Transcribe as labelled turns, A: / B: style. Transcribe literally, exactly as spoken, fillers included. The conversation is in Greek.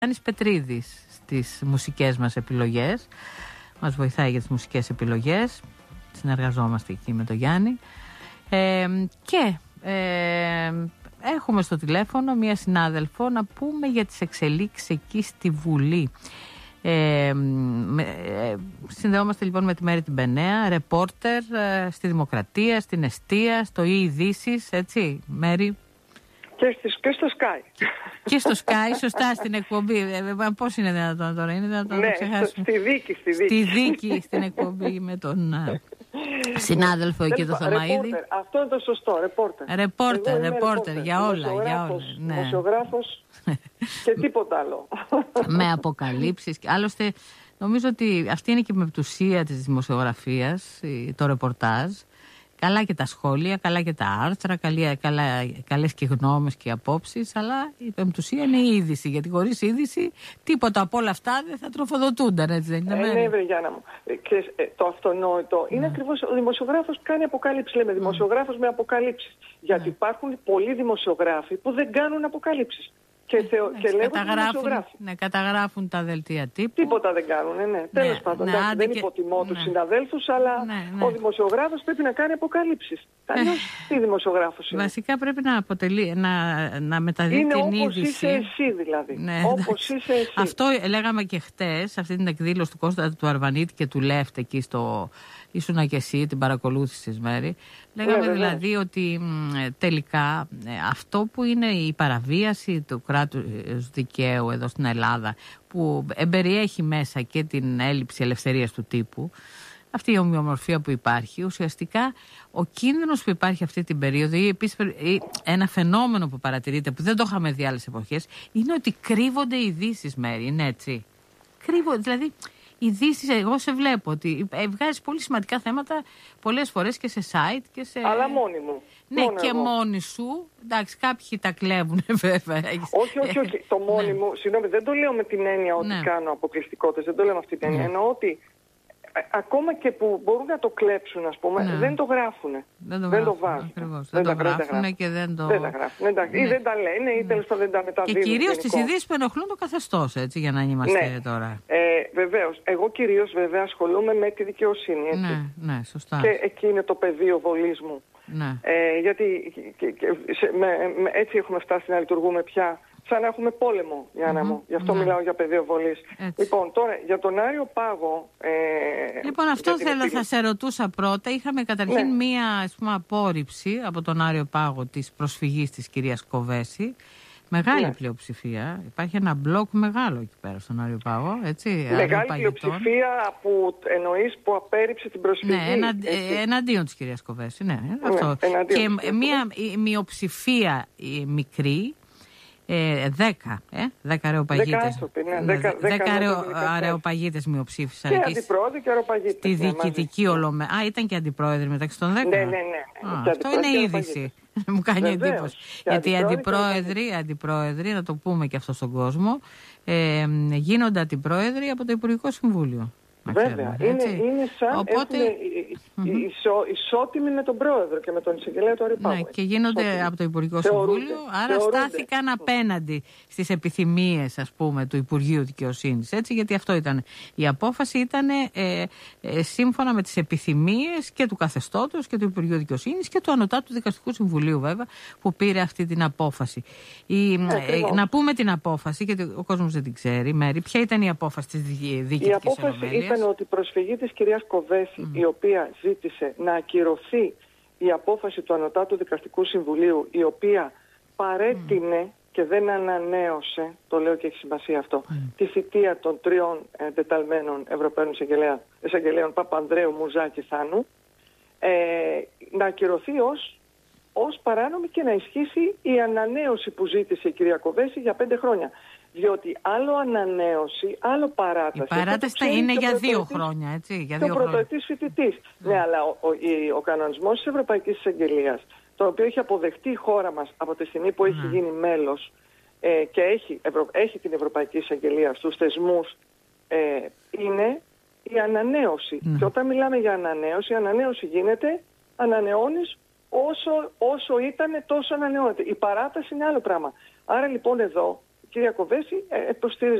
A: Γιάννης Πετρίδης στις μουσικές μας επιλογές. Μας βοηθάει για τις μουσικές επιλογές. Συνεργαζόμαστε εκεί με τον Γιάννη. Ε, και ε, έχουμε στο τηλέφωνο μία συνάδελφο να πούμε για τις εξελίξεις εκεί στη Βουλή. Ε, με, ε, συνδεόμαστε λοιπόν με τη Μέρη την Πενέα, ρεπόρτερ ε, στη Δημοκρατία, στην Εστία, στο Ειδήσεις, έτσι Μέρη?
B: Και, στις, και στο Sky.
A: Και στο Sky, σωστά, στην εκπομπή. Ε, πώς είναι δυνατόν τώρα, είναι δυνατόν
B: ναι,
A: να το ξεχάσουμε?
B: Στη δίκη, στη δίκη.
A: Στη δίκη, στην εκπομπή με τον συνάδελφο εκεί το Θωμαΐδη.
B: Αυτό είναι το σωστό, ρεπόρτερ.
A: Ρεπόρτερ, ρεπόρτερ, για όλα, για όλα.
B: Ναι. Δημοσιογράφος και τίποτα άλλο.
A: Με αποκαλύψεις. Άλλωστε, νομίζω ότι αυτή είναι και η μεπτουσία της δημοσιογραφίας, το ρεπορτάζ. Καλά και τα σχόλια, καλά και τα άρθρα, καλά, καλά, καλές και γνώμες και απόψεις, αλλά η πεμπτουσία είναι η είδηση, γιατί χωρίς είδηση τίποτα από όλα αυτά δεν θα τροφοδοτούνταν, έτσι δεν είναι?
B: Ε, ναι, βρε Γιάννα μου. Και ε, το αυτονόητο είναι
A: ναι.
B: ακριβώς, ο δημοσιογράφος κάνει αποκαλύψεις, λέμε, δημοσιογράφος με αποκαλύψεις. Γιατί ναι. υπάρχουν πολλοί δημοσιογράφοι που δεν κάνουν αποκαλύψεις. Και, θεω... ναι, και λέγουν δημοσιογράφοι.
A: Ναι, καταγράφουν τα δελτία τύπου.
B: Τίποτα δεν κάνουν, ναι. ναι. Τέλος πάντων, ναι, δεν και... υποτιμώ τους ναι. συναδέλφους, αλλά ναι, ναι. ο δημοσιογράφος πρέπει να κάνει αποκαλύψεις. Αλλιώς τι δημοσιογράφος είναι?
A: Βασικά πρέπει να αποτελεί, να, να μεταδίδει
B: είναι
A: την
B: όπως
A: είδηση.
B: Είσαι εσύ δηλαδή.
A: Ναι,
B: όπως είσαι εσύ.
A: Αυτό λέγαμε και χτες, αυτή την εκδήλωση του Κώστα του Αρβανίτη και του Λεύτε εκεί στο... Ήσουνα και εσύ, την παρακολούθησης Μέρη. Λέγαμε ναι, δηλαδή ότι μ, τελικά ε, αυτό που είναι η παραβίαση του κράτους δικαίου εδώ στην Ελλάδα, που εμπεριέχει μέσα και την έλλειψη ελευθερίας του τύπου, αυτή η ομοιομορφία που υπάρχει, ουσιαστικά ο κίνδυνος που υπάρχει αυτή την περίοδο ή επίσης ένα φαινόμενο που παρατηρείται που δεν το είχαμε δει άλλες εποχές, είναι ότι κρύβονται οι ειδήσεις, Μέρη, είναι έτσι? Κρύβονται, δηλαδή... Ειδήσεις, εγώ σε βλέπω ότι βγάζεις πολύ σημαντικά θέματα πολλές φορές και σε site και σε...
B: Αλλά μόνη μου.
A: Ναι,
B: μόνο
A: και
B: εγώ.
A: Μόνη σου. Εντάξει, κάποιοι τα κλέβουν βέβαια.
B: Όχι, όχι, όχι. Το μόνη ναι. μου, συγγνώμη, δεν το λέω με την έννοια ότι ναι. κάνω αποκλειστικότητες, δεν το λέω με αυτή την έννοια. Ναι. Εννοώ ότι ακόμα και που μπορούν να το κλέψουν, ας πούμε, ναι. δεν το γράφουν.
A: Δεν το,
B: δεν
A: γράφουν,
B: το βάζουν.
A: Δεν, δεν το γράφουν και δεν το...
B: Δεν τα γράφουν. Ναι. Ή δεν τα λένε ή τέλος πάντων δεν τα μεταδίδουν.
A: Και κυρίως τις ειδήσεις που ενοχλούν το καθεστώς, έτσι, για να είμαστε
B: ναι.
A: τώρα.
B: Ε, βεβαίως. Εγώ κυρίως βέβαια ασχολούμαι με τη δικαιοσύνη. Έτσι.
A: Ναι, ναι, σωστά.
B: Και εκεί είναι το πεδίο βολής μου.
A: Ναι.
B: Ε, γιατί και, και, σε, με, με, έτσι έχουμε φτάσει να λειτουργούμε πια. Σαν να έχουμε πόλεμο, Γιάννα mm-hmm. μου. Γι' αυτό ναι. μιλάω για πεδίο βολής. Λοιπόν, τώρα για τον Άριο Πάγο. Ε,
A: λοιπόν, αυτό θέλω, θα σε ρωτούσα πρώτα. Είχαμε καταρχήν ναι. μία ας πούμε, απόρριψη από τον Άριο Πάγο της προσφυγής της κυρίας Κοβέση. Μεγάλη ναι. πλειοψηφία. Υπάρχει ένα μπλοκ μεγάλο εκεί πέρα στον Άριο Πάγο. Έτσι,
B: μεγάλη πλειοψηφία που εννοείς που απέρριψε την προσφυγή.
A: Ναι, ενα, ε, εναντίον της κυρίας Κοβέση. Ναι, ναι, αυτό. Και μία μειοψηφία μικρή. Ε, δέκα, ε, δέκα αρεοπαγίτες.
B: Ναι, δέκα,
A: δέκα αρεοπαγίτες μειοψήφισαν.
B: Και αντιπρόεδροι και αρεοπαγίτες.
A: Στη διοικητική ολομέλεια. Α, ήταν και αντιπρόεδροι μεταξύ των δέκα.
B: Ναι, ναι, ναι.
A: Α, αυτό είναι είδηση. Μου κάνει εντύπωση. Γιατί οι αντιπρόεδροι, αντιπρόεδροι, να το πούμε και αυτό στον κόσμο, ε, γίνονται αντιπρόεδροι από το Υπουργικό Συμβούλιο.
B: Βέβαια, είναι, είναι σαν
A: Οπότε...
B: mm-hmm. ισο, ισότιμοι με τον πρόεδρο και με τον εισαγγελέα του Άριο Πάγου.
A: Ναι, και γίνονται ισότιμοι από το Υπουργικό
B: θεωρούνται,
A: Συμβούλιο, άρα
B: θεωρούνται.
A: στάθηκαν απέναντι στις επιθυμίες, ας πούμε, του Υπουργείου Δικαιοσύνης. Έτσι, γιατί αυτό ήταν. Η απόφαση ήταν ε, ε, σύμφωνα με τις επιθυμίες και του καθεστώτος και του Υπουργείου Δικαιοσύνης και του Ανωτάτου Δικαστικού Συμβουλίου, βέβαια, που πήρε αυτή την απόφαση. Η, ε, ε, να πούμε την απόφαση, γιατί ο κόσμος δεν την ξέρει, Μέρη, ποια ήταν η απόφαση της διοικητικής ολομέλειας?
B: Ήταν ότι η προσφυγή της κυρίας Κοβέση, mm. η οποία ζήτησε να ακυρωθεί η απόφαση του Ανωτάτου Δικαστικού Συμβουλίου, η οποία παρέτεινε mm. και δεν ανανέωσε, το λέω και έχει σημασία αυτό, mm. τη θητεία των τριών εντεταλμένων Ευρωπαίων εισαγγελέων Παπανδρέου, Μουζάκη, Θάνου, ε, να ακυρωθεί ως, ως παράνομη και να ισχύσει η ανανέωση που ζήτησε η κυρία Κοβέση για πέντε χρόνια. Διότι άλλο ανανέωση, άλλο παράταση.
A: Η παράταση θα είναι για δύο χρόνια, έτσι. Για δύο
B: χρόνια. Ο πρωτοετής φοιτητής. Mm. Ναι, αλλά ο, ο, ο κανονισμός της Ευρωπαϊκής Εισαγγελίας, τον οποίο έχει αποδεχτεί η χώρα μας από τη στιγμή που mm. έχει γίνει μέλος ε, και έχει, Ευρω... έχει την Ευρωπαϊκή Εισαγγελία στους θεσμούς, ε, είναι η ανανέωση. Mm. Και όταν μιλάμε για ανανέωση, η ανανέωση γίνεται, ανανεώνεις όσο, όσο ήταν τόσο ανανεώνεται. Η παράταση είναι άλλο πράγμα. Άρα λοιπόν εδώ κυρία Κοβέση ε, υποστήριζε